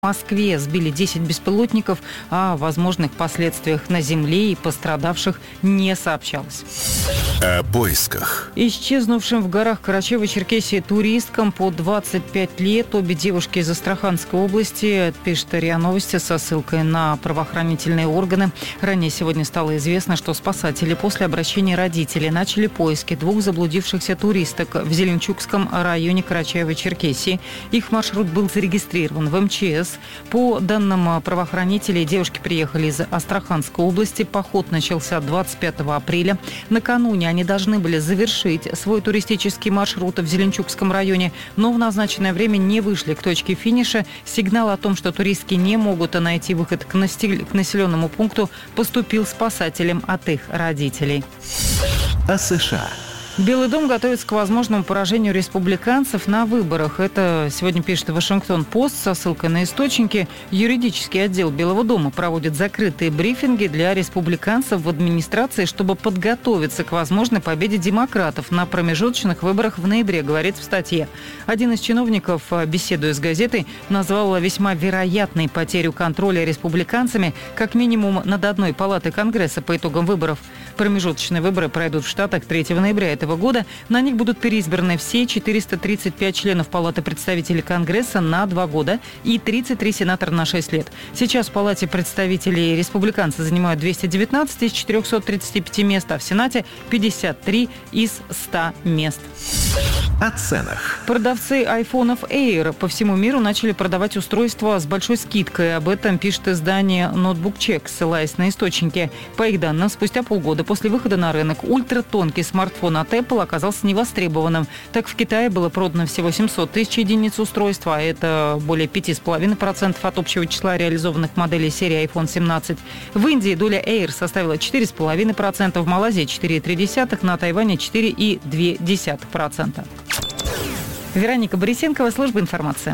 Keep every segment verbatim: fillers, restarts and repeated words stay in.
В Москве сбили десять беспилотников, а о возможных последствиях на земле и пострадавших не сообщалось. О поисках. Исчезнувшим в горах Карачаево-Черкесии туристкам по двадцать пять лет, обе девушки из Астраханской области, пишет РИА Новости со ссылкой на правоохранительные органы. Ранее сегодня стало известно, что спасатели после обращения родителей начали поиски двух заблудившихся туристок в Зеленчукском районе Карачаево-Черкесии. Их маршрут был зарегистрирован в эм че эс. По данным правоохранителей, девушки приехали из Астраханской области. Поход начался двадцать пятого апреля. Накануне они должны были завершить свой туристический маршрут в Зеленчукском районе, но в назначенное время не вышли к точке финиша. Сигнал о том, что туристки не могут найти выход к населенному пункту, поступил спасателям от их родителей. О США. Белый дом готовится к возможному поражению республиканцев на выборах. Это сегодня пишет Вашингтон-Пост со ссылкой на источники. Юридический отдел Белого дома проводит закрытые брифинги для республиканцев в администрации, чтобы подготовиться к возможной победе демократов на промежуточных выборах в ноябре, говорится в статье. Один из чиновников, беседуя с газетой, назвал весьма вероятной потерю контроля республиканцами как минимум над одной палатой Конгресса по итогам выборов. Промежуточные выборы пройдут в Штатах третьего ноября этого года. На них будут переизбраны все четыреста тридцать пять членов Палаты представителей Конгресса на два года и тридцать три сенатора на шесть лет. Сейчас в Палате представителей республиканцы занимают двести девятнадцать из четырехсот тридцати пяти мест, а в Сенате пятьдесят три из ста мест. О ценах. Продавцы айфонов Air по всему миру начали продавать устройства с большой скидкой. Об этом пишет издание Notebook Check, ссылаясь на источники. По их данным, спустя полгода после выхода на рынок ультратонкий смартфон от Apple оказался невостребованным. Так в Китае было продано всего семьсот тысяч единиц устройства, а это более пять целых пять десятых процента от общего числа реализованных моделей серии айфон семнадцать. В Индии доля Air составила четыре целых пять десятых процента, в Малайзии четыре целых три десятых процента, на Тайване четыре целых две десятых процента. Вероника Борисенкова, служба информации.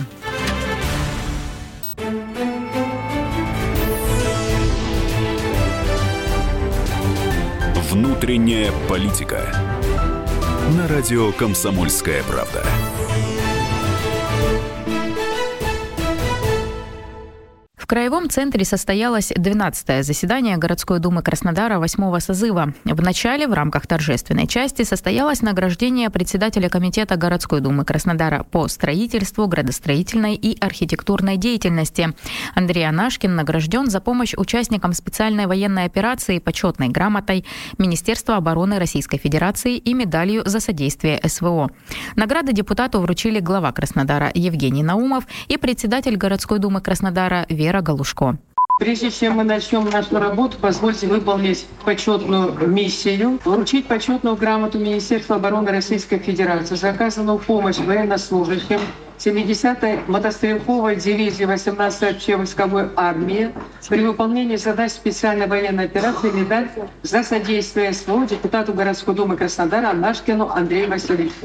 Внутренняя политика. На радио «Комсомольская правда». В Краевом центре состоялось двенадцатое заседание городской думы Краснодара восьмого созыва. В начале, в рамках торжественной части, состоялось награждение председателя комитета городской думы Краснодара по строительству, градостроительной и архитектурной деятельности. Андрей Анашкин награжден за помощь участникам специальной военной операции почетной грамотой Министерства обороны Российской Федерации и медалью за содействие эс вэ о. Награды депутату вручили глава Краснодара Евгений Наумов и председатель городской думы Краснодара Вера Галушко. Прежде чем мы начнем нашу работу, позвольте выполнить почетную миссию, вручить почетную грамоту Министерства обороны Российской Федерации за оказанную помощь военнослужащим семидесятой мотострелковой дивизии восемнадцатой общевойсковой армии при выполнении задач специальной военной операции медаль за содействие эс вэ о депутату городской думы Краснодара Анашкину Андрею Васильевичу.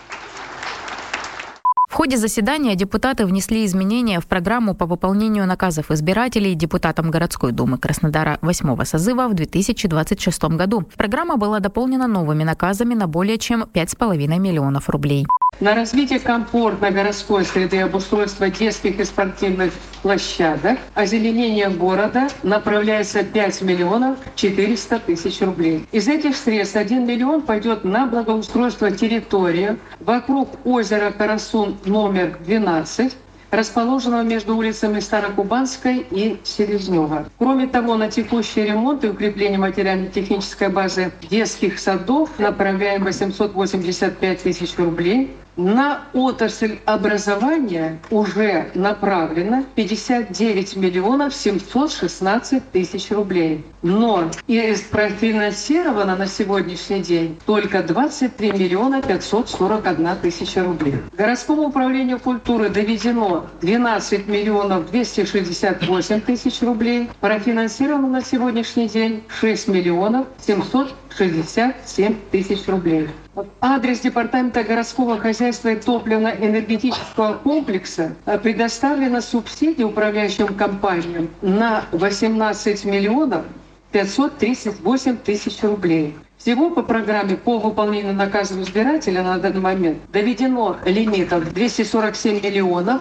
В ходе заседания депутаты внесли изменения в программу по выполнению наказов избирателей депутатам городской думы Краснодара восьмого созыва в две тысячи двадцать шестом году. Программа была дополнена новыми наказами на более чем пять с половиной миллионов рублей. На развитие комфортной городской среды и обустройство детских и спортивных площадок, озеленение города направляется пять миллионов четыреста тысяч рублей. Из этих средств один миллион пойдет на благоустройство территории вокруг озера Карасун номер двенадцать, расположенного между улицами Старокубанской и Селезнёва. Кроме того, на текущий ремонт и укрепление материально-технической базы детских садов направляем восемьсот восемьдесят пять тысяч рублей. На отрасль образования уже направлено пятьдесят девять миллионов семьсот шестнадцать тысяч рублей. Но и профинансировано на сегодняшний день только двадцать три миллиона пятьсот сорок одна тысяча рублей. Городскому управлению культуры доведено двенадцать миллионов двести шестьдесят восемь тысяч рублей. Профинансировано на сегодняшний день шесть миллионов семьсот шестьдесят семь тысяч рублей. Адрес Департамента городского хозяйства и топливно-энергетического комплекса предоставлена субсидия управляющим компаниям на восемнадцать миллионов пятьсот тридцать восемь тысяч рублей. Всего по программе по выполнению наказов избирателя на данный момент доведено лимитов двести сорок семь миллионов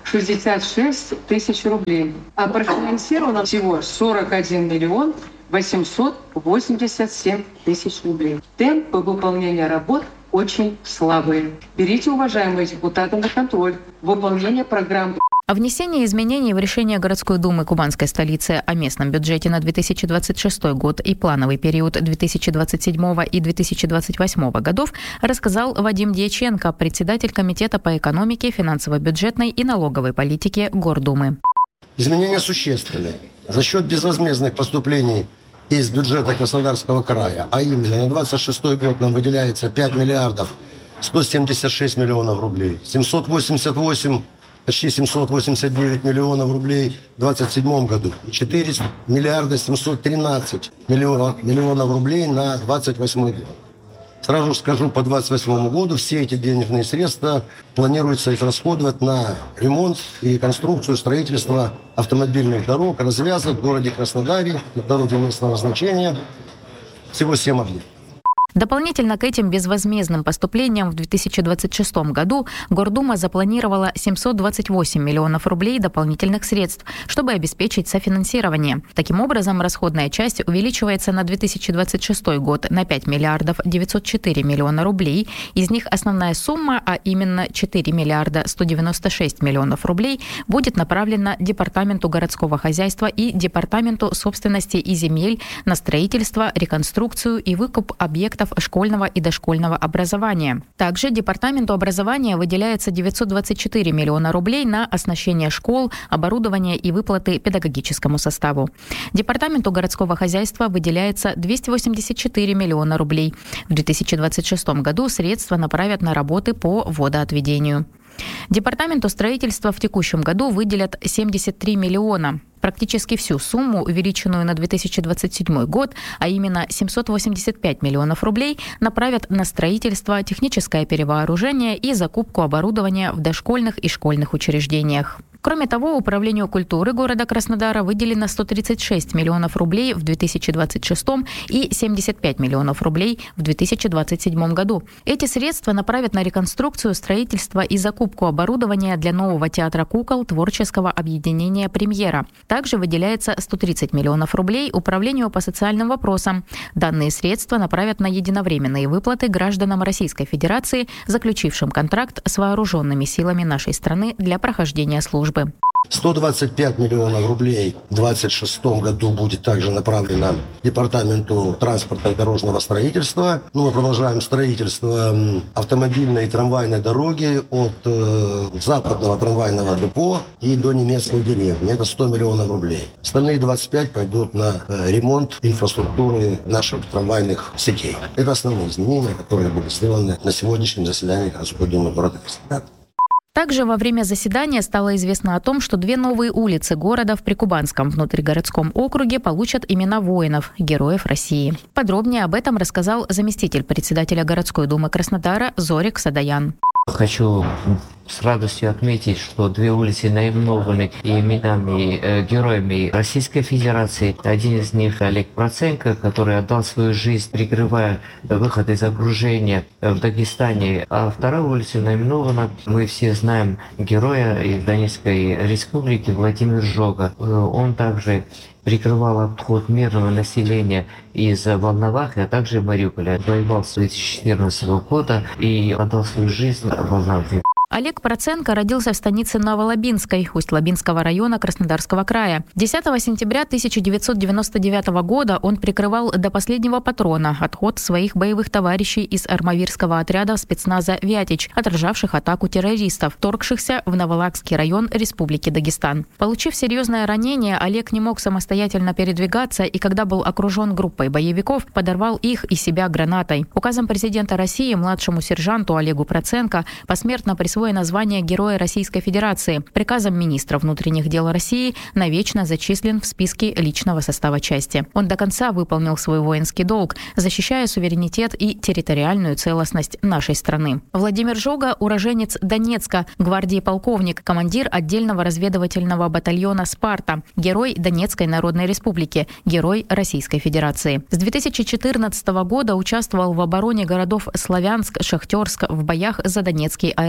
шестьдесят шесть тысяч рублей, а профинансировано всего сорок один миллион восемьсот восемьдесят семь тысяч рублей. Темпы выполнения работ очень слабые. Берите, уважаемые депутаты, на контроль выполнение программ. О внесении изменений в решение городской думы кубанской столицы о местном бюджете на две тысячи двадцать шестой год и плановый период две тысячи двадцать седьмого и две тысячи двадцать восьмого годов рассказал Вадим Дьяченко, председатель Комитета по экономике, финансово-бюджетной и налоговой политике Гордумы. Изменения существенные. За счет безвозмездных поступлений из бюджета Краснодарского края, а именно на двадцать шестой год нам выделяется пять миллиардов сто семьдесят шесть миллионов рублей, семьсот восемьдесят восемь, почти семьсот восемьдесят девять миллионов рублей в двадцать седьмом году и четыре миллиарда семьсот тринадцать миллионов, миллионов рублей на двадцать восьмой год. Сразу скажу, по двадцать восьмому году все эти денежные средства планируется израсходовать на ремонт и конструкцию строительства автомобильных дорог, развязок в городе Краснодаре, на дороге местного значения. Всего семь объектов. Дополнительно к этим безвозмездным поступлениям в две тысячи двадцать шестом году Гордума запланировала семьсот двадцать восемь миллионов рублей дополнительных средств, чтобы обеспечить софинансирование. Таким образом, расходная часть увеличивается на две тысячи двадцать шестой год на пять миллиардов девятьсот четыре миллиона рублей. Из них основная сумма, а именно четыре миллиарда сто девяносто шесть миллионов рублей, будет направлена Департаменту городского хозяйства и Департаменту собственности и земель на строительство, реконструкцию и выкуп объектов школьного и дошкольного образования. Также Департаменту образования выделяется девятьсот двадцать четыре миллиона рублей на оснащение школ, оборудование и выплаты педагогическому составу. Департаменту городского хозяйства выделяется двести восемьдесят четыре миллиона рублей. В две тысячи двадцать шестом году средства направят на работы по водоотведению. Департаменту строительства в текущем году выделят семьдесят три миллиона. Практически всю сумму, увеличенную на две тысячи двадцать седьмой год, а именно семьсот восемьдесят пять миллионов рублей, направят на строительство, техническое перевооружение и закупку оборудования в дошкольных и школьных учреждениях. Кроме того, Управлению культуры города Краснодара выделено сто тридцать шесть миллионов рублей в две тысячи двадцать шестом и семьдесят пять миллионов рублей в две тысячи двадцать седьмом году. Эти средства направят на реконструкцию, строительство и закупку оборудования для нового театра кукол творческого объединения «Премьера». Также выделяется сто тридцать миллионов рублей Управлению по социальным вопросам. Данные средства направят на единовременные выплаты гражданам Российской Федерации, заключившим контракт с вооруженными силами нашей страны для прохождения службы. сто двадцать пять миллионов рублей в две тысячи двадцать шестом году будет также направлено Департаменту транспорта и дорожного строительства. Ну, мы продолжаем строительство автомобильной и трамвайной дороги от э, западного трамвайного депо и до немецкой деревни. Это сто миллионов рублей. Остальные двадцать пять пойдут на э, ремонт инфраструктуры наших трамвайных сетей. Это основные изменения, которые были сделаны на сегодняшнем заседании городской думы города Краснодара. Также во время заседания стало известно о том, что две новые улицы города в Прикубанском внутригородском округе получат имена воинов, героев России. Подробнее об этом рассказал заместитель председателя городской думы Краснодара Зорик Садаян. Хочу с радостью отметить, что две улицы наименованы именами э, героями Российской Федерации. Один из них Олег Проценко, который отдал свою жизнь, прикрывая выход из окружения в Дагестане. А вторая улица наименована, мы все знаем, героя из Донецкой Республики Владимир Жога. Он также прикрывал обход мирного населения из Волновахи, а также Мариуполя. Воевал с две тысячи четырнадцатого года и отдал свою жизнь в Волновахе. Олег Проценко родился в станице Новолабинской, Усть-Лабинского района Краснодарского края. десятого сентября тысяча девятьсот девяносто девятого года он прикрывал до последнего патрона отход своих боевых товарищей из армавирского отряда спецназа «Вятич», отражавших атаку террористов, вторгшихся в Новолакский район Республики Дагестан. Получив серьезное ранение, Олег не мог самостоятельно передвигаться и, когда был окружен группой боевиков, подорвал их и себя гранатой. Указом президента России младшему сержанту Олегу Проценко посмертно присвоено название Героя Российской Федерации. Приказом министра внутренних дел России навечно зачислен в списке личного состава части. Он до конца выполнил свой воинский долг, защищая суверенитет и территориальную целостность нашей страны. Владимир Жога – уроженец Донецка, гвардии полковник, командир отдельного разведывательного батальона «Спарта», герой Донецкой Народной Республики, герой Российской Федерации. С две тысячи четырнадцатого года участвовал в обороне городов Славянск, Шахтерск в боях за Донецкий аэропорт.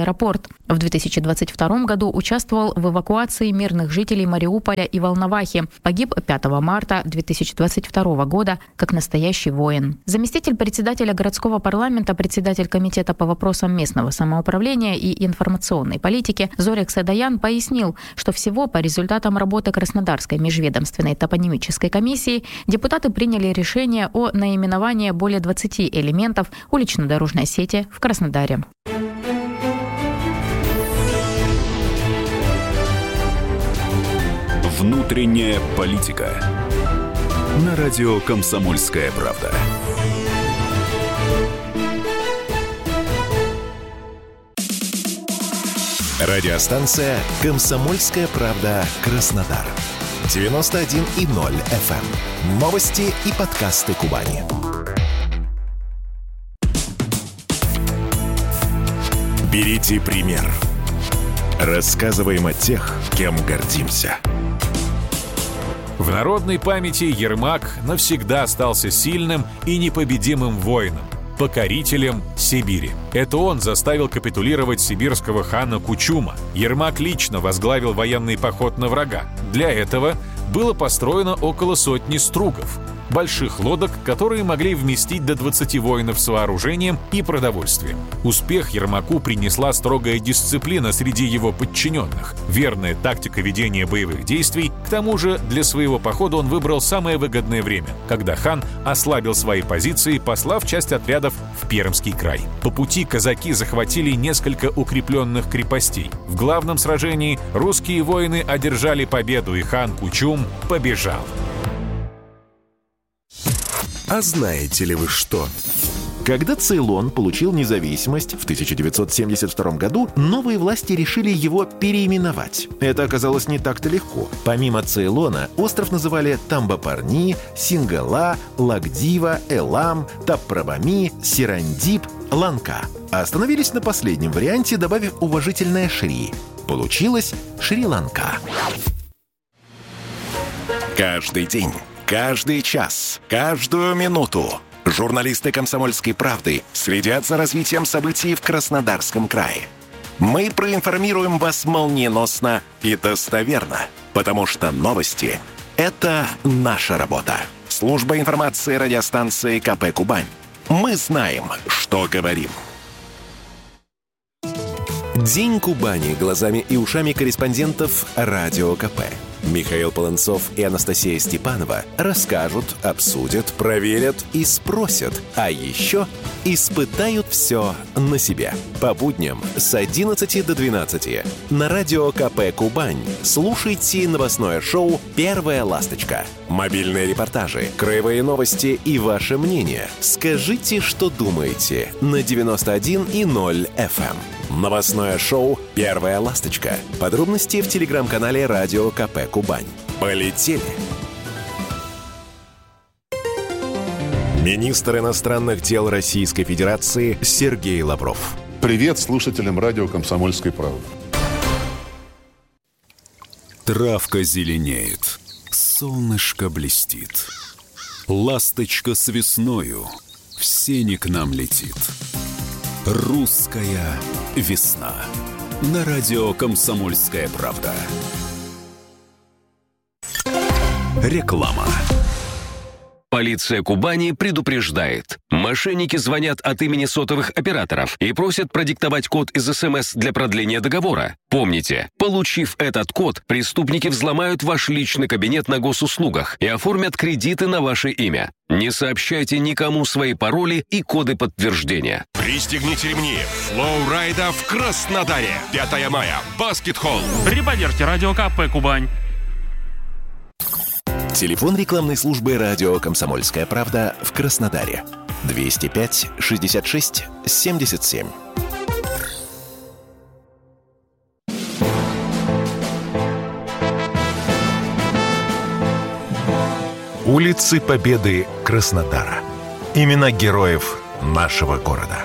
В две тысячи двадцать втором году участвовал в эвакуации мирных жителей Мариуполя и Волновахи. Погиб пятого марта две тысячи двадцать второго года как настоящий воин. Заместитель председателя городского парламента, председатель комитета по вопросам местного самоуправления и информационной политики Зорик Садаян пояснил, что всего по результатам работы Краснодарской межведомственной топонимической комиссии депутаты приняли решение о наименовании более двадцати элементов улично-дорожной сети в Краснодаре. Внутренняя политика. На радио «Комсомольская правда». Радиостанция «Комсомольская правда» Краснодар. девяносто один и ноль эф эм. Новости и подкасты Кубани. Берите пример. Рассказываем о тех, кем гордимся. В народной памяти Ермак навсегда остался сильным и непобедимым воином, покорителем Сибири. Это он заставил капитулировать сибирского хана Кучума. Ермак лично возглавил военный поход на врага. Для этого было построено около сотни стругов, больших лодок, которые могли вместить до двадцати воинов с вооружением и продовольствием. Успех Ермаку принесла строгая дисциплина среди его подчиненных, верная тактика ведения боевых действий. К тому же для своего похода он выбрал самое выгодное время, когда хан ослабил свои позиции, послав часть отрядов в Пермский край. По пути казаки захватили несколько укрепленных крепостей. В главном сражении русские воины одержали победу, и хан Кучум побежал. А знаете ли вы что? Когда Цейлон получил независимость в тысяча девятьсот семьдесят втором году, новые власти решили его переименовать. Это оказалось не так-то легко. Помимо Цейлона, остров называли Тамбапарни, Сингала, Лагдива, Элам, Таппрабами, Сирандип, Ланка. А остановились на последнем варианте, добавив уважительное «Шри». Получилось Шри-Ланка. Каждый день, каждый час, каждую минуту журналисты «Комсомольской правды» следят за развитием событий в Краснодарском крае. Мы проинформируем вас молниеносно и достоверно, потому что новости – это наша работа. Служба информации радиостанции ка пэ «Кубань». Мы знаем, что говорим. День Кубани глазами и ушами корреспондентов Радио КП. Михаил Полонцов и Анастасия Степанова расскажут, обсудят, проверят и спросят, а еще испытают все на себе. По будням с одиннадцати до двенадцати на Радио КП «Кубань» слушайте новостное шоу «Первая ласточка». Мобильные репортажи, краевые новости и ваше мнение. Скажите, что думаете на девяносто один и ноль эф эм. Новостное шоу «Первая ласточка». Подробности в телеграм-канале Радио КП «Кубань». Полетели! Министр иностранных дел Российской Федерации Сергей Лавров. Привет слушателям радио «Комсомольской правды». Травка зеленеет, солнышко блестит. Ласточка с весною в сени к нам летит. Русская весна. На радио «Комсомольская правда». Реклама. Полиция Кубани предупреждает. Мошенники звонят от имени сотовых операторов и просят продиктовать код из эс эм эс для продления договора. Помните, получив этот код, преступники взломают ваш личный кабинет на госуслугах и оформят кредиты на ваше имя. Не сообщайте никому свои пароли и коды подтверждения. Пристегните ремни. Флоу-райда в Краснодаре. пятого мая. Баскет-холл. Репортерки Радио КП «Кубань». Телефон рекламной службы радио «Комсомольская правда» в Краснодаре. двести пять шестьдесят шесть семьдесят семь. Улицы Победы Краснодара. Имена героев нашего города.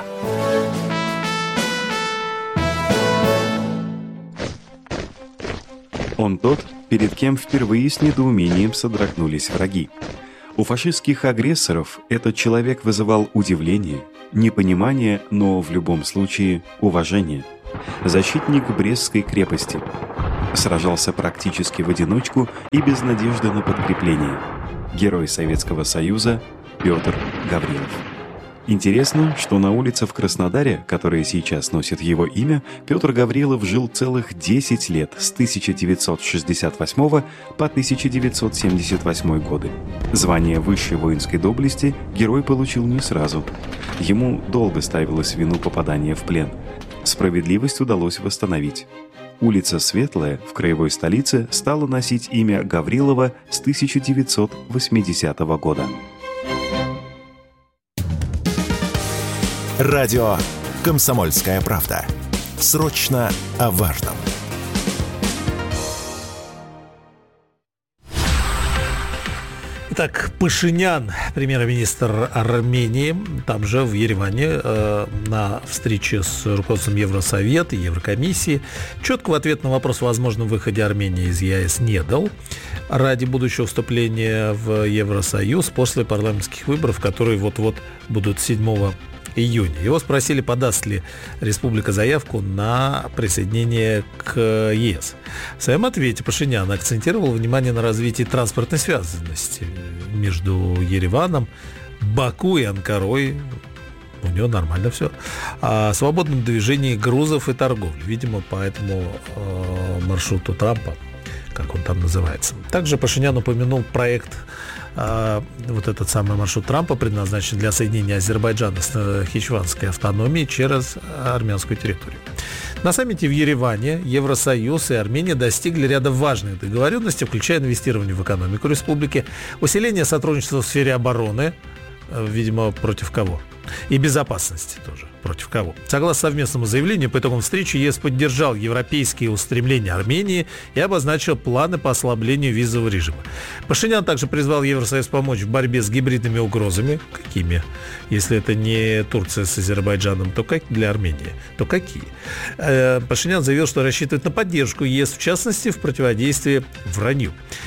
Он тот, перед кем впервые с недоумением содрогнулись враги. У фашистских агрессоров этот человек вызывал удивление, непонимание, но в любом случае уважение. защитник Брестской крепости. Сражался практически в одиночку и без надежды на подкрепление. Герой Советского Союза Петр Гаврилов. Интересно, что на улице в Краснодаре, которая сейчас носит его имя, Петр Гаврилов жил целых десять лет, с тысяча девятьсот шестьдесят восьмого по тысяча девятьсот семьдесят восьмой годы. Звание высшей воинской доблести герой получил не сразу. Ему долго ставилось в вину попадания в плен. Справедливость удалось восстановить. Улица Светлая в краевой столице стала носить имя Гаврилова с тысяча девятьсот восьмидесятого года. Радио «Комсомольская правда». Срочно о важном. Итак, Пашинян, премьер-министр Армении, там же в Ереване э, на встрече с руководством Евросовета и Еврокомиссии четкого ответа на вопрос о возможном выходе Армении из ЕАЭС не дал ради будущего вступления в Евросоюз после парламентских выборов, которые вот-вот будут седьмого июня. Его спросили, подаст ли республика заявку на присоединение к ЕС. В своем ответе Пашинян акцентировал внимание на развитии транспортной связанности между Ереваном, Баку и Анкарой. У него нормально все. О свободном движении грузов и торговли. Видимо, по этому э, маршруту Трампа, как он там называется. Также Пашинян упомянул проект, э, вот этот самый маршрут Трампа, предназначен для соединения Азербайджана с Хичеванской автономией через армянскую территорию. На саммите в Ереване Евросоюз и Армения достигли ряда важных договоренностей, включая инвестирование в экономику республики, усиление сотрудничества в сфере обороны, э, видимо, против кого? И безопасности тоже. Против кого? Согласно совместному заявлению, по итогам встречи ЕС поддержал европейские устремления Армении и обозначил планы по ослаблению визового режима. Пашинян также призвал Евросоюз помочь в борьбе с гибридными угрозами. Какими? Если это не Турция с Азербайджаном, то как для Армении? То какие? Пашинян заявил, что рассчитывает на поддержку ЕС, в частности, в противодействии вранью.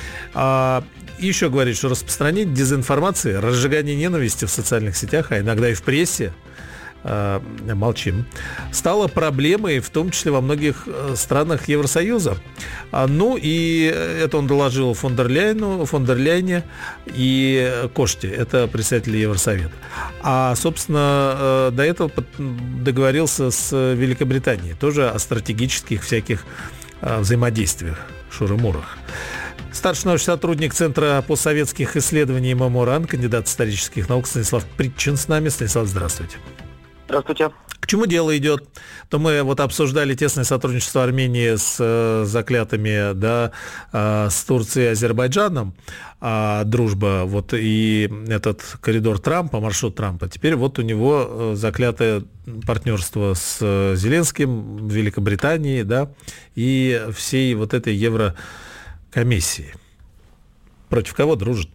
И еще говорит, что распространение дезинформации, разжигание ненависти в социальных сетях, а иногда и в прессе, э, молчим, стало проблемой, в том числе во многих странах Евросоюза. А, ну и это он доложил фон дер Ляйну, фон дер Ляйне и Коште, это председатели Евросовета. А, собственно, э, до этого договорился с Великобританией, тоже о стратегических всяких э, взаимодействиях, шуры-мурах. Старший научный сотрудник Центра постсоветских исследований ММОРАН, кандидат исторических наук Станислав Притчин с нами. Станислав, здравствуйте. Здравствуйте. К чему дело идет? То мы вот обсуждали тесное сотрудничество Армении с э, заклятыми, да, э, с Турцией и Азербайджаном, э, дружба, вот и этот коридор Трампа, маршрут Трампа. Теперь вот у него э, заклятое партнерство с э, Зеленским в Великобритании, да, и всей вот этой евро комиссии. Против кого дружит?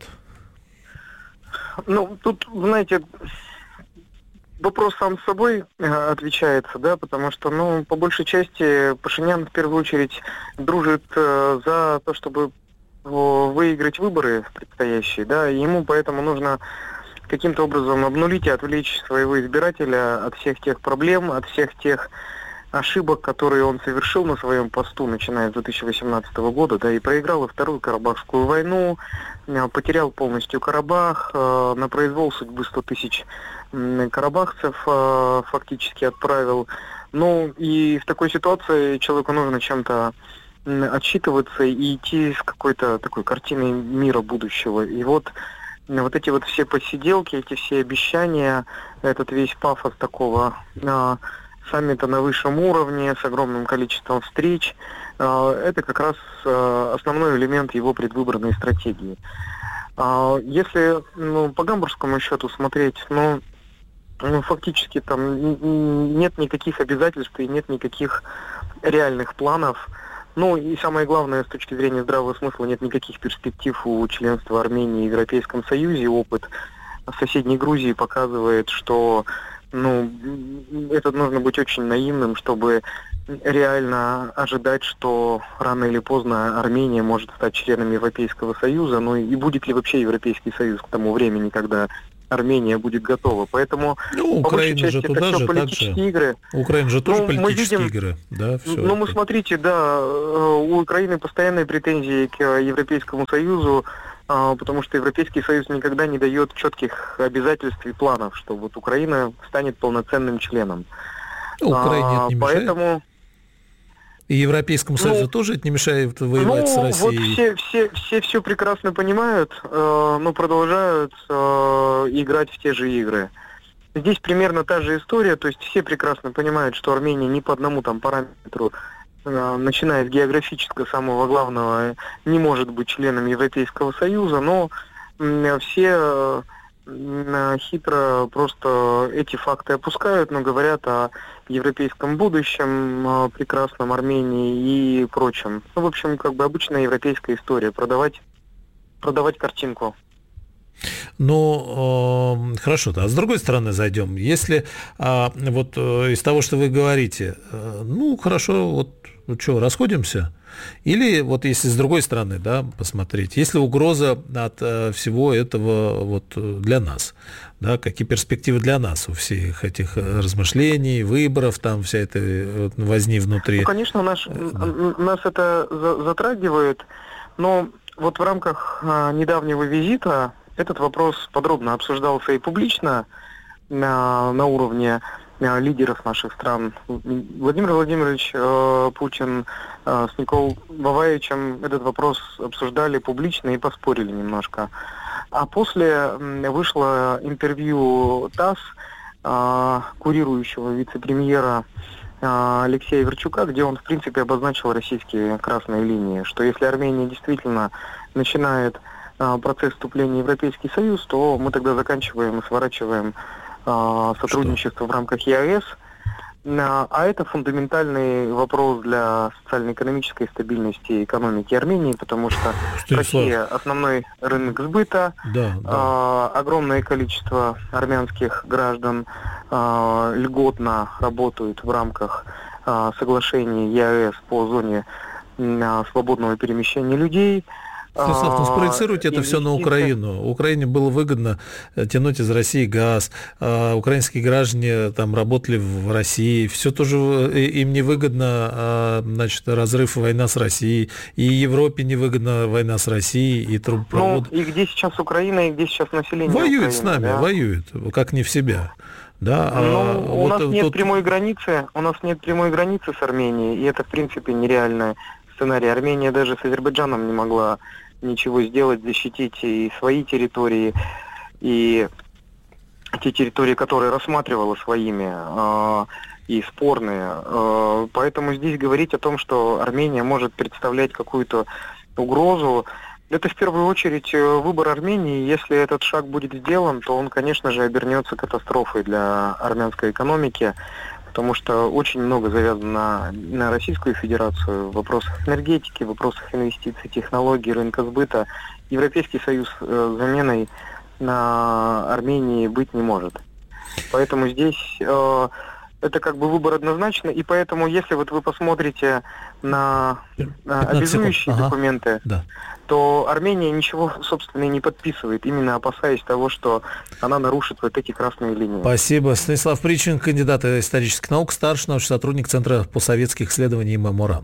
Ну, тут, знаете, вопрос сам с собой отвечается, да, потому что, ну, по большей части Пашинян в первую очередь дружит э, за то, чтобы выиграть выборы предстоящие, да, и ему поэтому нужно каким-то образом обнулить и отвлечь своего избирателя от всех тех проблем, от всех тех ошибок, которые он совершил на своем посту, начиная с две тысячи восемнадцатого года, да, и проиграл и Вторую Карабахскую войну, потерял полностью Карабах, э, на произвол судьбы сто тысяч карабахцев э, фактически отправил. Ну, и в такой ситуации человеку нужно чем-то отсчитываться и идти с какой-то такой картиной мира будущего. И вот вот эти вот все посиделки, эти все обещания, этот весь пафос такого э, саммита на высшем уровне с огромным количеством встреч, это как раз основной элемент его предвыборной стратегии. Если, ну, по гамбургскому счету смотреть, ну, ну, фактически там нет никаких обязательств и нет никаких реальных планов. Ну и самое главное, с точки зрения здравого смысла, нет никаких перспектив у членства Армении в Европейском Союзе. Опыт соседней Грузии показывает, что ну, это нужно быть очень наивным, чтобы реально ожидать, что рано или поздно Армения может стать членом Европейского Союза. Ну и будет ли вообще Европейский Союз к тому времени, когда Армения будет готова. Поэтому ну, по большей части же это все же, политические игры. Украина же тоже ну, политические мы видим, игры. Да, все ну, мы смотрите, да, у Украины постоянные претензии к Европейскому Союзу, потому что Европейский Союз никогда не дает четких обязательств и планов, что вот Украина станет полноценным членом. Украине это не мешает? Поэтому... И Европейскому Союзу ну, тоже это не мешает воевать ну, с Россией? Вот все, все, все все прекрасно понимают, э, но продолжают э, играть в те же игры. Здесь примерно та же история, то есть все прекрасно понимают, что Армения ни по одному там параметру, э, начиная с географического самого главного, не может быть членом Европейского Союза, но э, все... хитро просто эти факты опускают, но говорят о европейском будущем, прекрасном Армении и прочем. Ну, в общем, как бы обычная европейская история. Продавать, продавать картинку. Ну, э, хорошо, а с другой стороны зайдем. Если э, вот э, из того, что вы говорите, э, ну, хорошо, вот ну, что, расходимся? Или вот если с другой стороны, да, посмотреть, есть ли угроза от э, всего этого вот для нас, да, какие перспективы для нас у всех этих размышлений, выборов, там вся эта возни внутри? Ну, конечно, наш, да. нас это затрагивает, но вот в рамках а, недавнего визита этот вопрос подробно обсуждался и публично на, на уровне лидеров наших стран. Владимир Владимирович э, Путин э, с Николой Воваевичем этот вопрос обсуждали публично и поспорили немножко. А после вышло интервью ТАСС, э, курирующего вице-премьера э, Алексея Верчука, где он, в принципе, обозначил российские красные линии, что если Армения действительно начинает э, процесс вступления в Европейский Союз, то мы тогда заканчиваем и сворачиваем сотрудничество в рамках ЕАЭС, а это фундаментальный вопрос для социально-экономической стабильности экономики Армении, потому что Станислав. Россия основной рынок сбыта, да, да. А, огромное количество армянских граждан а, льготно работают в рамках а, соглашений ЕАЭС по зоне а, свободного перемещения людей. Станислав, ну спроецируйте это все на Украину. Украине было выгодно тянуть из России газ, украинские граждане там работали в России, все тоже им невыгодно, значит, разрыв, война с Россией, и Европе невыгодна война с Россией, и трубопровод. Ну, и где сейчас Украина, и где сейчас население Воюет Украины, с нами, да? воюет, как не в себя. Да, ну, а у вот нас нет тут... прямой границы, у нас нет прямой границы с Арменией, и это, в принципе, нереальный сценарий. Армения даже с Азербайджаном не могла ничего сделать, защитить и свои территории, и те территории, которые рассматривала своими, э, и спорные. Э, поэтому здесь говорить о том, что Армения может представлять какую-то угрозу, это в первую очередь выбор Армении. Если этот шаг будет сделан, то он, конечно же, обернется катастрофой для армянской экономики, потому что очень много завязано на, на Российскую Федерацию в вопросах энергетики, в вопросах инвестиций, технологий, рынка сбыта. Европейский Союз э, заменой на Армении быть не может. Поэтому здесь э, это как бы выбор однозначный, и поэтому, если вот вы посмотрите на обязующие ага. документы, да. то Армения ничего, собственно, не подписывает, именно опасаясь того, что она нарушит вот эти красные линии. Спасибо. Станислав Причин, кандидат исторических наук, старший научный сотрудник Центра постсоветских исследований МЭМОРА.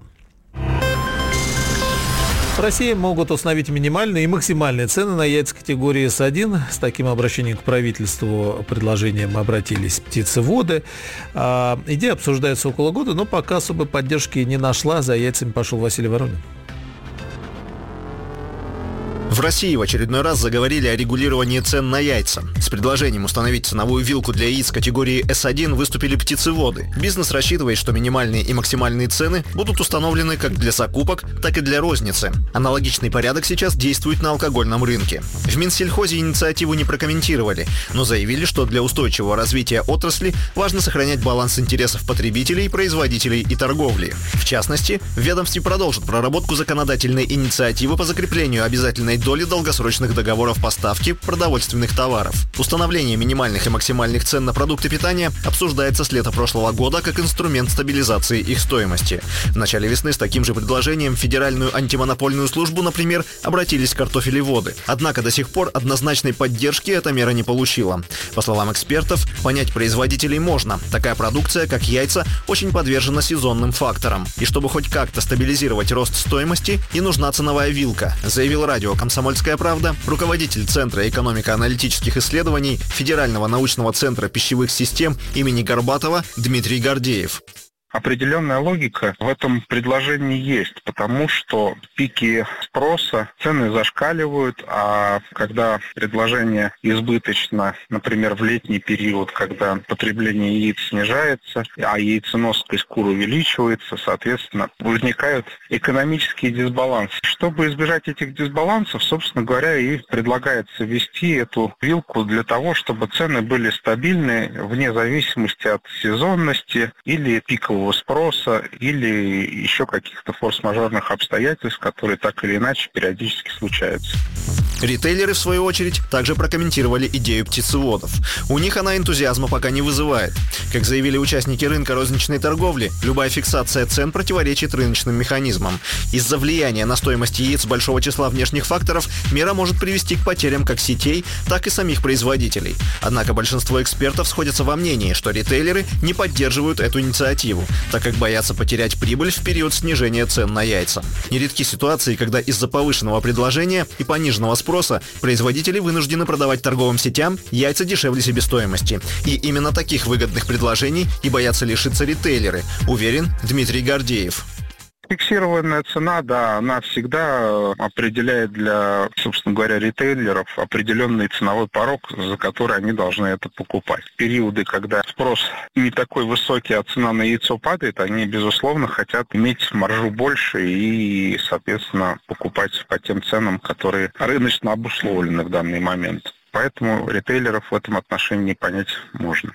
В России могут установить минимальные и максимальные цены на яйца категории эс один. С таким обращением к правительству предложением обратились птицеводы. А, идея обсуждается около года, но пока особой поддержки не нашла. За яйцами пошел Василий Воронин. В России в очередной раз заговорили о регулировании цен на яйца. С предложением установить ценовую вилку для яиц категории эс один выступили птицеводы. Бизнес рассчитывает, что минимальные и максимальные цены будут установлены как для закупок, так и для розницы. Аналогичный порядок сейчас действует на алкогольном рынке. В Минсельхозе инициативу не прокомментировали, но заявили, что для устойчивого развития отрасли важно сохранять баланс интересов потребителей, производителей и торговли. В частности, в ведомстве продолжат проработку законодательной инициативы по закреплению обязательной минимальной доли долгосрочных договоров поставки продовольственных товаров. Установление минимальных и максимальных цен на продукты питания обсуждается с лета прошлого года как инструмент стабилизации их стоимости. В начале весны с таким же предложением в Федеральную антимонопольную службу, например, обратились картофелеводы. Однако до сих пор однозначной поддержки эта мера не получила. По словам экспертов, понять производителей можно. Такая продукция, как яйца, очень подвержена сезонным факторам. И чтобы хоть как-то стабилизировать рост стоимости, и нужна ценовая вилка, заявил радио «Комсомольская правда» руководитель Центра экономико-аналитических исследований Федерального научного центра пищевых систем имени Горбатова Дмитрий Гордеев. Определенная логика в этом предложении есть, потому что пики спроса, цены зашкаливают, а когда предложение избыточно, например, в летний период, когда потребление яиц снижается, а яйценоска скур увеличивается, соответственно, возникают экономические дисбалансы. Чтобы избежать этих дисбалансов, собственно говоря, и предлагается ввести эту вилку для того, чтобы цены были стабильны вне зависимости от сезонности или пикового спроса или еще каких-то форс-мажорных обстоятельств, которые так или иначе периодически случаются. Ритейлеры, в свою очередь, также прокомментировали идею птицеводов. У них она энтузиазма пока не вызывает. Как заявили участники рынка розничной торговли, любая фиксация цен противоречит рыночным механизмам. Из-за влияния на стоимость яиц большого числа внешних факторов мера может привести к потерям как сетей, так и самих производителей. Однако большинство экспертов сходятся во мнении, что ритейлеры не поддерживают эту инициативу, так как боятся потерять прибыль в период снижения цен на яйца. Нередки ситуации, когда из-за повышенного предложения и пониженного спроса производители вынуждены продавать торговым сетям яйца дешевле себестоимости. И именно таких выгодных предложений и боятся лишиться ритейлеры, уверен Дмитрий Гордеев. Фиксированная цена, да, она всегда определяет для, собственно говоря, ритейлеров определенный ценовой порог, за который они должны это покупать. В периоды, когда спрос не такой высокий, а цена на яйцо падает, они, безусловно, хотят иметь маржу больше и, соответственно, покупать по тем ценам, которые рыночно обусловлены в данный момент. Поэтому ритейлеров в этом отношении понять можно.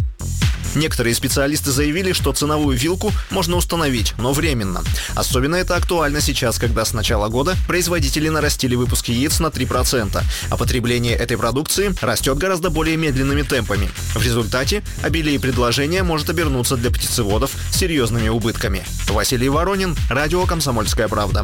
Некоторые специалисты заявили, что ценовую вилку можно установить, но временно. Особенно это актуально сейчас, когда с начала года производители нарастили выпуск яиц на три процента, а потребление этой продукции растет гораздо более медленными темпами. В результате обилие предложения может обернуться для птицеводов серьезными убытками. Василий Воронин, радио «Комсомольская правда».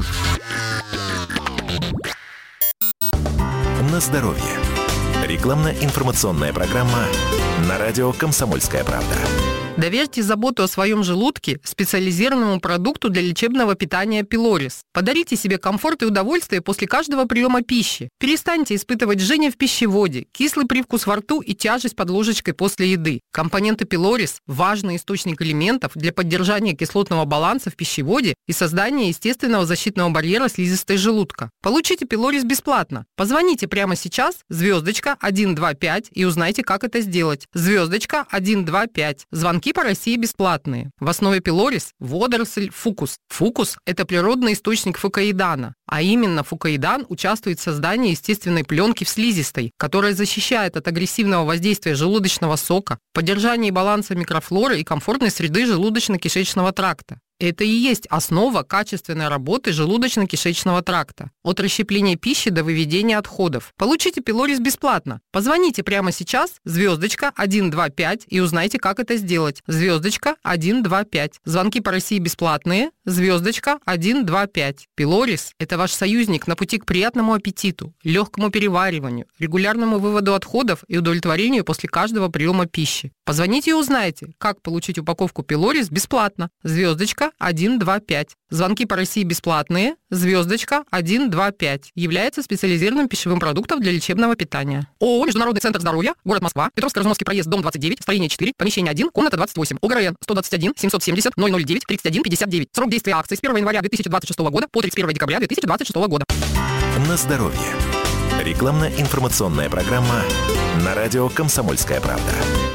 На здоровье. Рекламно-информационная программа на радио «Комсомольская правда». Доверьте заботу о своем желудке специализированному продукту для лечебного питания «Пилорис». Подарите себе комфорт и удовольствие после каждого приема пищи. Перестаньте испытывать жжение в пищеводе, кислый привкус во рту и тяжесть под ложечкой после еды. Компоненты «Пилорис» – важный источник элементов для поддержания кислотного баланса в пищеводе и создания естественного защитного барьера слизистой желудка. Получите «Пилорис» бесплатно. Позвоните прямо сейчас, звездочка один два пять, и узнайте, как это сделать. Звездочка один два пять. Звонки по России бесплатные. В основе «Пилорис» – водоросль фукус. Фукус – это природный источник фукоидана, а именно фукоидан участвует в создании естественной пленки в слизистой, которая защищает от агрессивного воздействия желудочного сока, поддержании баланса микрофлоры и комфортной среды желудочно-кишечного тракта. Это и есть основа качественной работы желудочно-кишечного тракта. От расщепления пищи до выведения отходов. Получите «Пилорис» бесплатно. Позвоните прямо сейчас, звездочка один два пять, и узнайте, как это сделать. Звездочка один два пять. Звонки по России бесплатные. Звездочка один два пять. «Пилорис» – это ваш союзник на пути к приятному аппетиту, легкому перевариванию, регулярному выводу отходов и удовлетворению после каждого приема пищи. Позвоните и узнайте, как получить упаковку «Пилорис» бесплатно. Звездочка один два пять. Звонки по России бесплатные. Звездочка один два пять. Является специализированным пищевым продуктом для лечебного питания. ООО «Международный центр здоровья», город Москва, Петровско-Рожновский проезд, дом двадцать девять, строение четыре, помещение один, комната двадцать восемь, ОГРН сто двадцать один семьсот семьдесят ноль ноль девять тридцать один пятьдесят девять. Срок действия акции с первого января две тысячи двадцать шестого года по тридцать первого декабря две тысячи двадцать шестого года. На здоровье. Рекламно-информационная программа на радио «Комсомольская правда».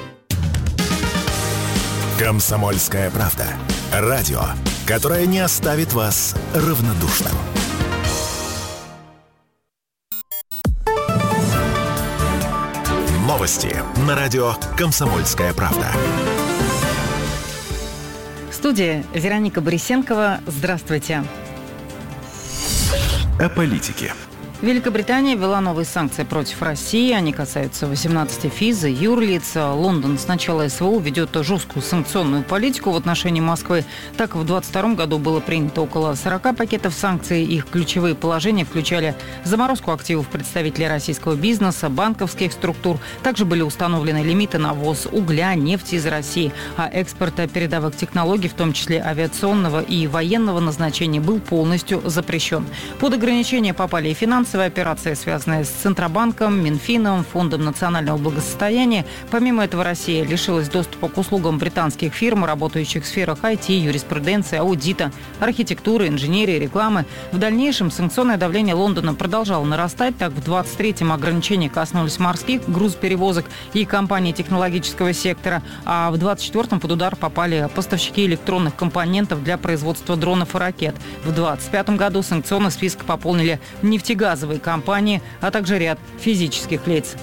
«Комсомольская правда». Радио, которое не оставит вас равнодушным. Новости на радио «Комсомольская правда». Студия Вероника Борисенкова. Здравствуйте. О политике. Великобритания ввела новые санкции против России. Они касаются восемнадцати физ и юрлиц. Лондон с начала СВО ведет жесткую санкционную политику в отношении Москвы. Так, в двадцать втором году было принято около сорока пакетов санкций. Их ключевые положения включали заморозку активов представителей российского бизнеса, банковских структур. Также были установлены лимиты на ввоз угля, нефти из России. А экспорт передовых технологий, в том числе авиационного и военного назначения, был полностью запрещен. Под ограничения попали и финансовые операции, связанные с Центробанком, Минфином, Фондом национального благосостояния. Помимо этого, Россия лишилась доступа к услугам британских фирм, работающих в сферах ай ти, юриспруденции, аудита, архитектуры, инженерии, рекламы. В дальнейшем санкционное давление Лондона продолжало нарастать. Так, в двадцать третьем ограничения коснулись морских грузоперевозок и компаний технологического сектора, а в двадцать четвёртом под удар попали поставщики электронных компонентов для производства дронов и ракет. В двадцать пятом году санкционный список пополнили нефтегазовые компании, а также ряд физических лиц.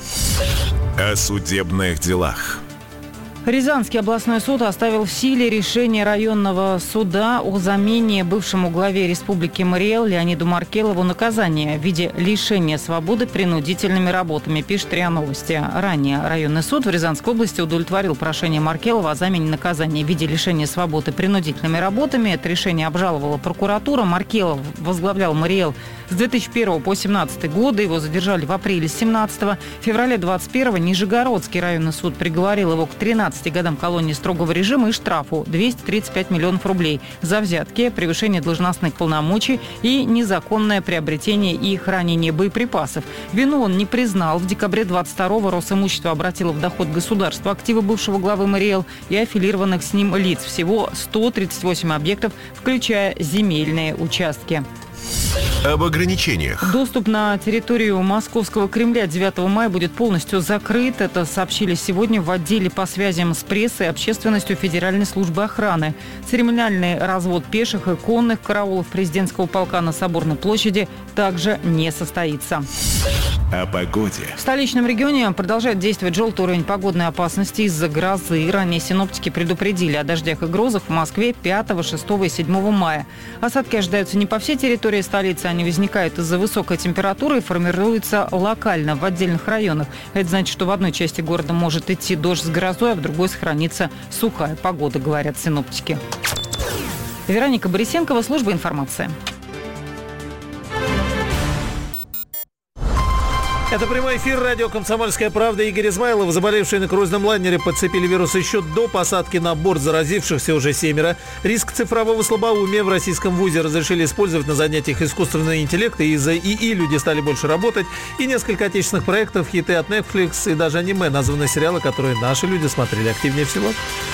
О судебных делах. Рязанский областной суд оставил в силе решение районного суда о замене бывшему главе Республики Мариэл Леониду Маркелову наказания в виде лишения свободы принудительными работами, пишет РИА Новости. Ранее районный суд в Рязанской области удовлетворил прошение Маркелова о замене наказания в виде лишения свободы принудительными работами. Это решение обжаловала прокуратура. Маркелов возглавлял Мариэл с две тысячи первого по две тысячи семнадцатый годы. Его задержали в апреле две тысячи семнадцатого. В феврале двадцать первого Нижегородский районный суд приговорил его к тринадцати годам колонии строгого режима и штрафу двести тридцать пять миллионов рублей за взятки, превышение должностных полномочий и незаконное приобретение и хранение боеприпасов. Вину он не признал. В декабре двадцать второго Росимущество обратило в доход государства активы бывшего главы Мариэл и аффилированных с ним лиц. Всего сто тридцать восемь объектов, включая земельные участки. Об ограничениях. Доступ на территорию Московского Кремля девятого мая будет полностью закрыт. Это сообщили сегодня в отделе по связям с прессой и общественностью Федеральной службы охраны. Церемониальный развод пеших и конных караулов президентского полка на Соборной площади также не состоится. О погоде. В столичном регионе продолжает действовать желтый уровень погодной опасности из-за грозы. Ранее синоптики предупредили о дождях и грозах в Москве пятого, шестого и седьмого мая. Осадки ожидаются не по всей территории столицы. Они возникают из-за высокой температуры и формируются локально в отдельных районах. Это значит, что в одной части города может идти дождь с грозой, а в другой сохранится сухая погода, говорят синоптики. Вероника Борисенкова, служба информации. Это прямой эфир радио «Комсомольская правда». Игорь Измайлов. Заболевшие на круизном лайнере подцепили вирус еще до посадки на борт. Заразившихся уже семеро. Риск цифрового слабоумия в российском вузе разрешили использовать на занятиях искусственного интеллекта. Из-за ИИ люди стали больше работать. И несколько отечественных проектов, хиты от Netflix и даже аниме, названы сериалы, которые наши люди смотрели активнее всего.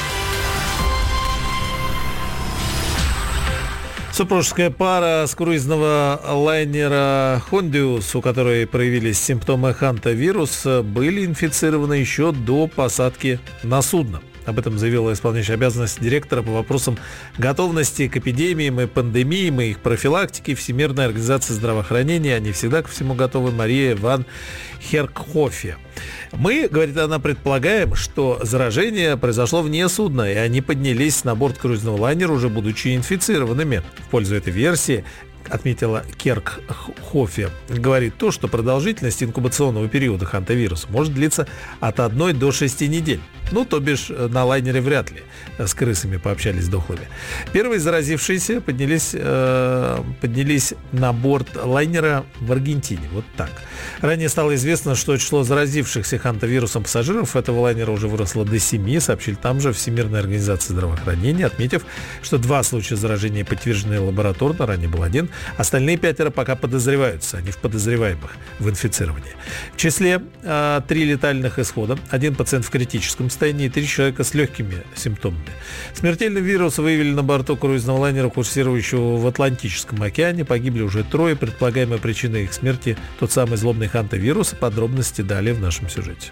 Супружеская пара с круизного лайнера «Хондиус», у которой проявились симптомы хантавируса, были инфицированы еще до посадки на судно. Об этом заявила исполняющая обязанности директора по вопросам готовности к эпидемиям и пандемиям и их профилактики Всемирной организации здравоохранения. Они всегда ко всему готовы. Мария ван Херкхофе. Мы, говорит она, предполагаем, что заражение произошло вне судна, и они поднялись на борт круизного лайнера, уже будучи инфицированными. В пользу этой версии, отметила Керкхофе, говорит то, что продолжительность инкубационного периода хантавируса может длиться от одной до шести недель. Ну, то бишь, на лайнере вряд ли с крысами пообщались дохлыми. Первые заразившиеся поднялись, э, поднялись на борт лайнера в Аргентине. Вот так. Ранее стало известно, что число заразившихся хантавирусом пассажиров этого лайнера уже выросло до семи, сообщили там же Всемирная организация здравоохранения, отметив, что два случая заражения подтверждены лабораторно, ранее был один. Остальные пятеро пока подозреваются, они в подозреваемых в инфицировании. В числе э, три летальных исхода, один пациент в критическом состоянии и три человека с легкими симптомами. Смертельный вирус выявили на борту круизного лайнера, курсирующего в Атлантическом океане. Погибли уже трое. Предполагаемая причина их смерти – тот самый злобный хантавирус. Подробности далее в нашем сюжете.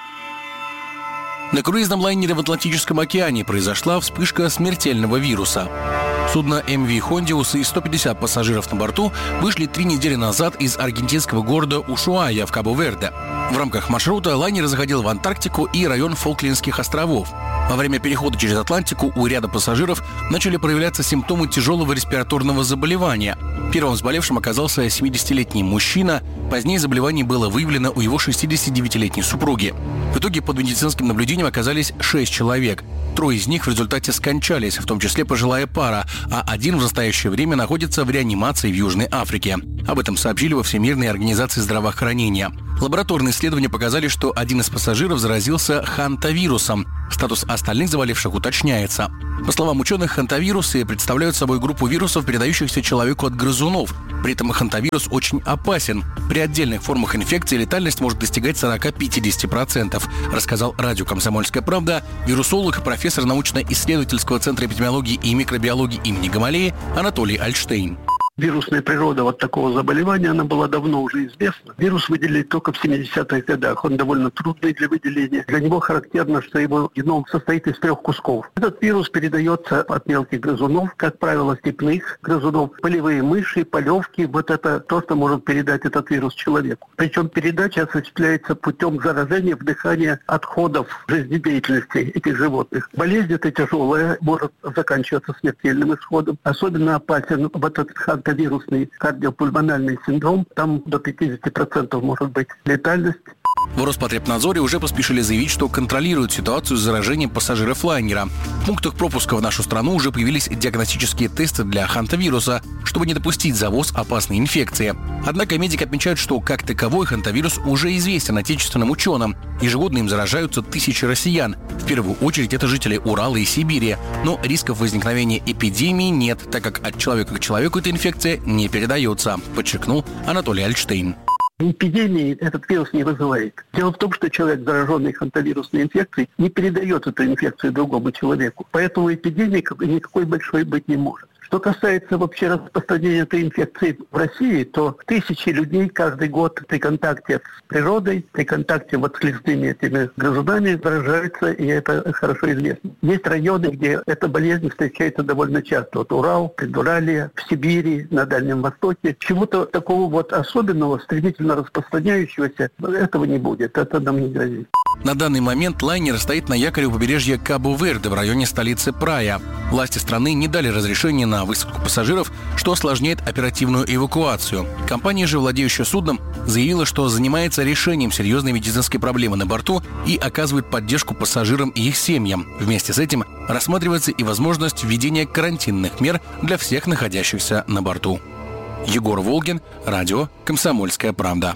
На круизном лайнере в Атлантическом океане произошла вспышка смертельного вируса. Судно эм ви «Хондиус» и сто пятьдесят пассажиров на борту вышли три недели назад из аргентинского города Ушуая в Кабо-Верде. В рамках маршрута лайнер заходил в Антарктику и район Фолклендских островов. Во время перехода через Атлантику у ряда пассажиров начали проявляться симптомы тяжелого респираторного заболевания. Первым заболевшим оказался семидесятилетний мужчина. Позднее заболевание было выявлено у его шестидесятидевятилетней супруги. В итоге под медицинским наблюдением оказались шесть человек. Трое из них в результате скончались, в том числе пожилая пара, а один в настоящее время находится в реанимации в Южной Африке. Об этом сообщили во Всемирной организации здравоохранения. Лабораторные исследования показали, что один из пассажиров заразился хантавирусом. Статус остальных заболевших уточняется. По словам ученых, хантавирусы представляют собой группу вирусов, передающихся человеку от грызунов. При этом хантавирус очень опасен. При отдельных формах инфекции летальность может достигать сорок-пятьдесят процентов, рассказал радио «Комсомольская правда» вирусолог и профессор научно-исследовательского центра эпидемиологии и микробиологии имени Гамалеи Анатолий Альтштейн. Вирусная природа вот такого заболевания, она была давно уже известна. Вирус выделили только в семидесятых годах. Он довольно трудный для выделения. Для него характерно, что его геном состоит из трех кусков. Этот вирус передается от мелких грызунов, как правило, степных грызунов, полевые мыши, полевки. Вот это то, что может передать этот вирус человеку. Причем передача осуществляется путем заражения, вдыхания отходов жизнедеятельности этих животных. Болезнь эта тяжелая, может заканчиваться смертельным исходом. Особенно опасен вот этот вирусный кардиопульмональный синдром, там до пятьдесят процентов может быть летальность. В Роспотребнадзоре уже поспешили заявить, что контролируют ситуацию с заражением пассажиров лайнера. В пунктах пропуска в нашу страну уже появились диагностические тесты для хантавируса, чтобы не допустить завоз опасной инфекции. Однако медики отмечают, что как таковой хантавирус уже известен отечественным ученым. Ежегодно им заражаются тысячи россиян. В первую очередь это жители Урала и Сибири. Но рисков возникновения эпидемии нет, так как от человека к человеку эта инфекция не передается, подчеркнул Анатолий Альтштейн. Эпидемии этот вирус не вызывает. Дело в том, что человек, зараженный хантавирусной инфекцией, не передает эту инфекцию другому человеку. Поэтому эпидемии никакой большой быть не может. Что касается вообще распространения этой инфекции в России, то тысячи людей каждый год при контакте с природой, при контакте вот с лесными этими грызунами заражаются, и это хорошо известно. Есть районы, где эта болезнь встречается довольно часто. Вот Урал, Предуралье, в Сибири, на Дальнем Востоке. Чего-то такого вот особенного, стремительно распространяющегося, этого не будет. Это нам не грозит. На данный момент лайнер стоит на якоре у побережья Кабо-Верде в районе столицы Прая. Власти страны не дали разрешения на высадку пассажиров, что осложняет оперативную эвакуацию. Компания же, владеющая судном, заявила, что занимается решением серьезной медицинской проблемы на борту и оказывает поддержку пассажирам и их семьям. Вместе с этим рассматривается и возможность введения карантинных мер для всех находящихся на борту. Егор Волгин, радио «Комсомольская правда».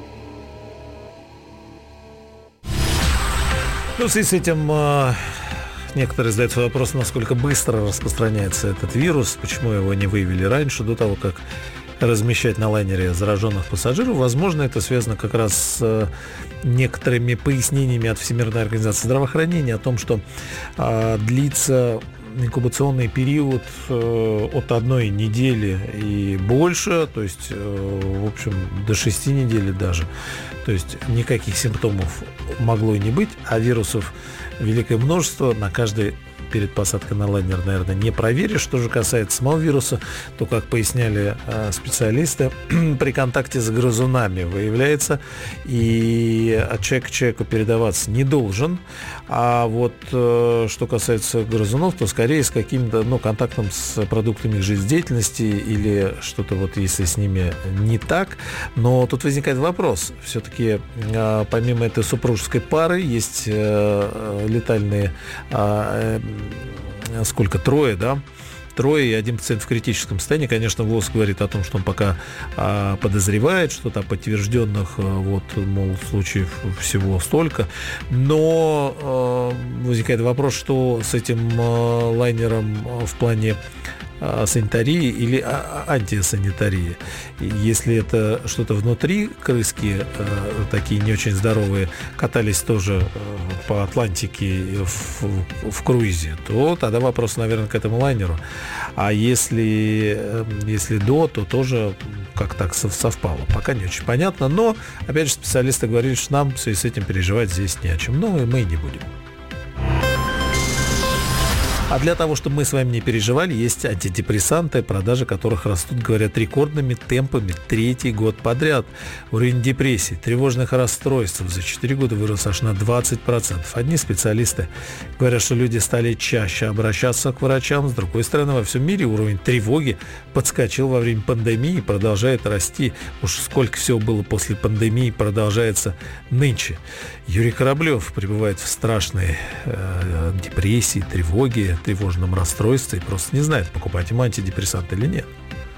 Ну, в связи с этим э, некоторые задают вопрос, насколько быстро распространяется этот вирус, почему его не выявили раньше, до того, как размещать на лайнере зараженных пассажиров. Возможно, это связано как раз с э, некоторыми пояснениями от Всемирной организации здравоохранения о том, что э, длится инкубационный период э, от одной недели и больше, то есть, э, в общем, до шести недель даже. То есть никаких симптомов могло и не быть, а вирусов великое множество. На каждый перед посадкой на лайнер, наверное, не проверишь. Что же касается самого вируса, то, как поясняли э, специалисты, при контакте с грызунами выявляется и от человека к человеку передаваться не должен. А вот э, что касается грызунов, то скорее с каким-то ну, контактом с продуктами их жизнедеятельности или что-то вот если с ними не так. Но тут возникает вопрос. Все-таки э, помимо этой супружеской пары есть э, летальные э, сколько? Трое, да? Трое и один пациент в критическом состоянии. Конечно, ВОЗ говорит о том, что он пока а, подозревает, что там подтвержденных, а, вот, мол, случаев всего столько. Но а, возникает вопрос, что с этим а, лайнером а, в плане а, санитарии или а, антисанитарии. Если это что-то внутри крыски, а, такие не очень здоровые, катались тоже а, по Атлантике в, в круизе, то тогда вопрос, наверное, к этому лайнеру. А если, если до, то тоже как так совпало. Пока не очень понятно, но, опять же, специалисты говорили, что нам в связи с этим переживать здесь не о чем. Но мы и не будем. А для того, чтобы мы с вами не переживали, есть антидепрессанты, продажи которых растут, говорят, рекордными темпами третий год подряд. Уровень депрессии, тревожных расстройств за четыре года вырос аж на двадцать процентов. Одни специалисты говорят, что люди стали чаще обращаться к врачам. С другой стороны, во всем мире уровень тревоги подскочил во время пандемии и продолжает расти. Уж сколько всего было после пандемии, продолжается нынче. Юрий Кораблев пребывает в страшной э, депрессии, тревоге, тревожном расстройстве и просто не знает, покупать ему антидепрессант или нет.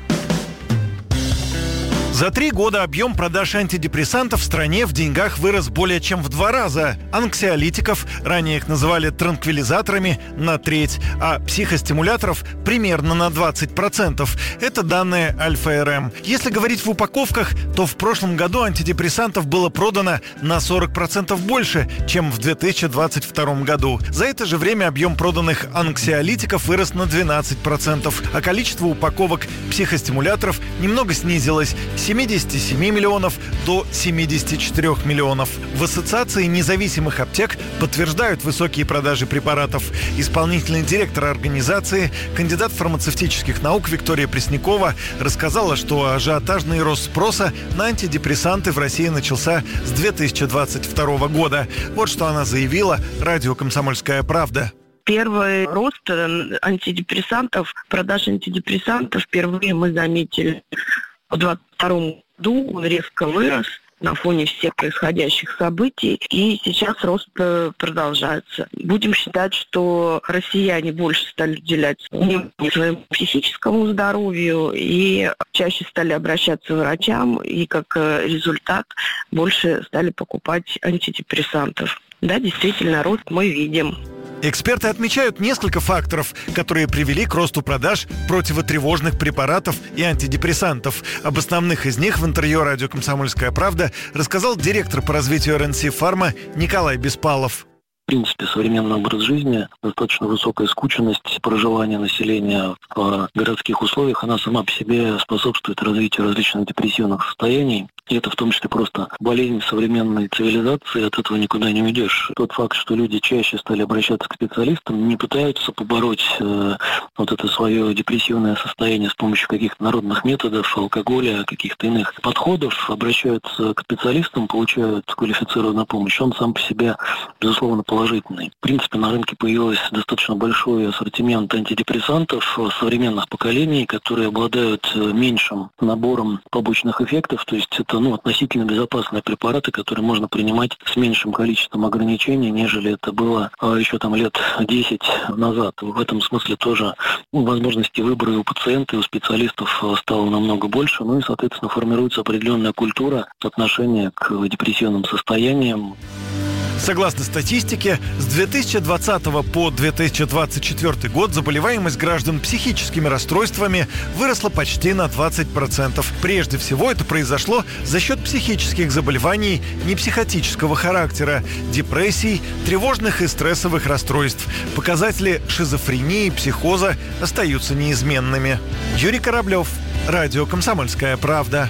За три года объем продаж антидепрессантов в стране в деньгах вырос более чем в два раза. Анксиолитиков, ранее их называли транквилизаторами, на треть, а психостимуляторов примерно на двадцать процентов. Это данные Альфа-эр эм. Если говорить в упаковках, то в прошлом году антидепрессантов было продано на сорок процентов больше, чем в две тысячи двадцать втором году. За это же время объем проданных анксиолитиков вырос на двенадцать процентов, а количество упаковок психостимуляторов немного снизилось – с семидесяти семи миллионов до семидесяти четырёх миллионов. В Ассоциации независимых аптек подтверждают высокие продажи препаратов. Исполнительный директор организации, кандидат фармацевтических наук Виктория Преснякова рассказала, что ажиотажный рост спроса на антидепрессанты в России начался с две тысячи двадцать второго года. Вот что она заявила радио «Комсомольская правда». Первый рост антидепрессантов, продаж антидепрессантов впервые мы заметили в двадцать втором году. Он резко вырос на фоне всех происходящих событий, и сейчас рост продолжается. Будем считать, что россияне больше стали уделять внимание своему психическому здоровью и чаще стали обращаться к врачам, и как результат больше стали покупать антидепрессантов. Да, действительно, рост мы видим. Эксперты отмечают несколько факторов, которые привели к росту продаж противотревожных препаратов и антидепрессантов. Об основных из них в интервью радио «Комсомольская правда» рассказал директор по развитию эр эн си Фарма Николай Беспалов. В принципе, современный образ жизни, достаточно высокая скученность проживания населения в городских условиях, она сама по себе способствует развитию различных депрессивных состояний. И это в том числе просто болезнь современной цивилизации, от этого никуда не уйдешь. Тот факт, что люди чаще стали обращаться к специалистам, не пытаются побороть э, вот это свое депрессивное состояние с помощью каких-то народных методов, алкоголя, каких-то иных подходов, обращаются к специалистам, получают квалифицированную помощь, он сам по себе, безусловно, положительный. В принципе, на рынке появился достаточно большой ассортимент антидепрессантов современных поколений, которые обладают меньшим набором побочных эффектов, то есть это ну, относительно безопасные препараты, которые можно принимать с меньшим количеством ограничений, нежели это было а, еще там лет десять назад. В этом смысле тоже ну, возможности выбора и у пациента, и у специалистов стало намного больше, ну и, соответственно, формируется определенная культура отношения к депрессивным состояниям. Согласно статистике, с две тысячи двадцатого по две тысячи двадцать четвёртый год заболеваемость граждан психическими расстройствами выросла почти на двадцать процентов. Прежде всего, это произошло за счет психических заболеваний непсихотического характера, депрессий, тревожных и стрессовых расстройств. Показатели шизофрении и психоза остаются неизменными. Юрий Кораблев, радио «Комсомольская правда».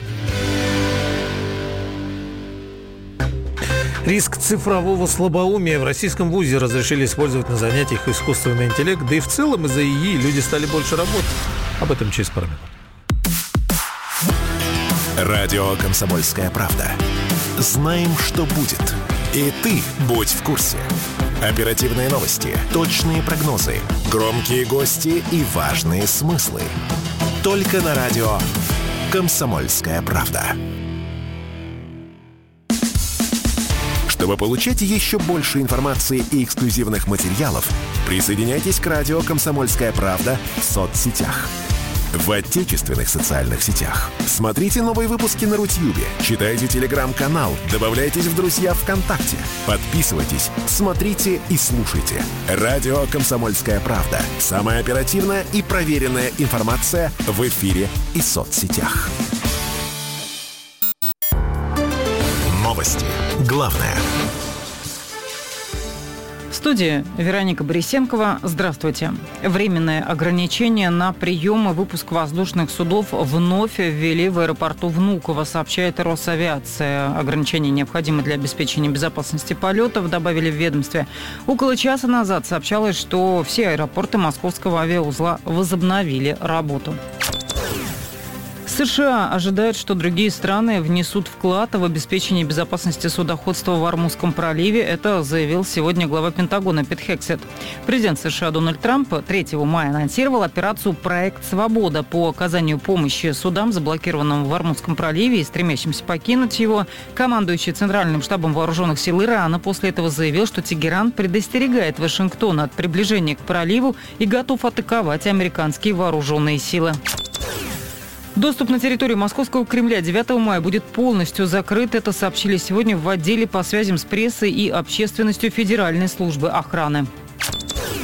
Риск цифрового слабоумия. В российском вузе разрешили использовать на занятиях искусственный интеллект, да и в целом из-за ИИ люди стали больше работать. Об этом через пару минут. Радио «Комсомольская правда». Знаем, что будет. И ты будь в курсе. Оперативные новости, точные прогнозы, громкие гости и важные смыслы. Только на радио «Комсомольская правда». Чтобы получать еще больше информации и эксклюзивных материалов, присоединяйтесь к радио «Комсомольская правда» в соцсетях. В отечественных социальных сетях. Смотрите новые выпуски на Рутьюбе, читайте телеграм-канал, добавляйтесь в друзья ВКонтакте, подписывайтесь, смотрите и слушайте. Радио «Комсомольская правда». Самая оперативная и проверенная информация в эфире и соцсетях. Новости. Главное. студии Вероника Борисенкова. Здравствуйте. Временное ограничение на прием и выпуск воздушных судов вновь ввели в аэропорту Внуково, сообщает Росавиация. Ограничения необходимы для обеспечения безопасности полетов, добавили в ведомстве. Около часа назад сообщалось, что все аэропорты московского авиаузла возобновили работу. США ожидают, что другие страны внесут вклад в обеспечение безопасности судоходства в Ормузском проливе. Это заявил сегодня глава Пентагона Пит Хексет. Президент США Дональд Трамп третьего мая анонсировал операцию «Проект Свобода» по оказанию помощи судам, заблокированным в Ормузском проливе и стремящимся покинуть его. Командующий Центральным штабом вооруженных сил Ирана после этого заявил, что Тегеран предостерегает Вашингтон от приближения к проливу и готов атаковать американские вооруженные силы. Доступ на территорию Московского Кремля девятого мая будет полностью закрыт. Это сообщили сегодня в отделе по связям с прессой и общественностью Федеральной службы охраны.